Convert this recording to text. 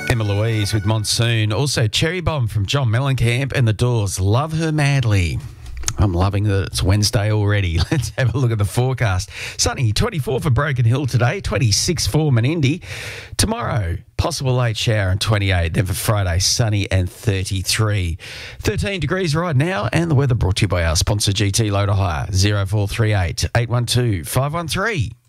Emma Louise with Monsoon. Also, Cherry Bomb from John Mellencamp and The Doors. Love Her Madly. I'm loving that it's Wednesday already. Let's have a look at the forecast. Sunny, 24 for Broken Hill today, 26 for Menindee. Tomorrow, possible late shower and 28. Then for Friday, sunny and 33. 13 degrees right now, and the weather brought to you by our sponsor GT Loader Hire, 0438 812 513.